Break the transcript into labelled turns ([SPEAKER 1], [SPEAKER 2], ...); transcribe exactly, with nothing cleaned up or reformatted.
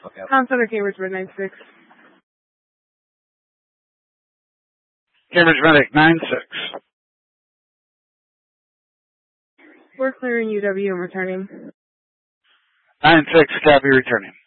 [SPEAKER 1] Okay.
[SPEAKER 2] Tom Center, Cambridge Med nine six.
[SPEAKER 3] Cambridge Medic nine six.
[SPEAKER 2] We're clearing U W and returning.
[SPEAKER 3] nine six, copy, returning.